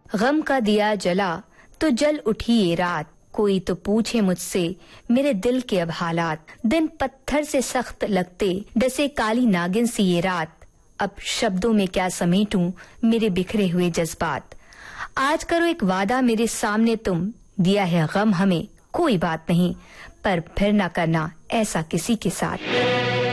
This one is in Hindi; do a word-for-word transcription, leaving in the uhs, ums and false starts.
गम का दिया जला तो जल उठी ये रात, कोई तो पूछे मुझसे मेरे दिल के अब हालात। दिन पत्थर से सख्त लगते डसे काली नागिन सी ये रात, अब शब्दों में क्या समेटूं मेरे बिखरे हुए जज्बात। आज करो एक वादा मेरे सामने तुम, दिया है गम हमें कोई बात नहीं, पर फिर ना करना ऐसा किसी के साथ।